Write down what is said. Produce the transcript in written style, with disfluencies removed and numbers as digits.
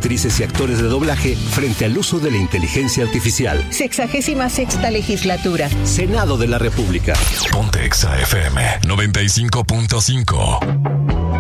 actrices y actores de doblaje frente al uso de la inteligencia artificial. 66ª legislatura. Senado de la República. Ponte Exa FM 95.5.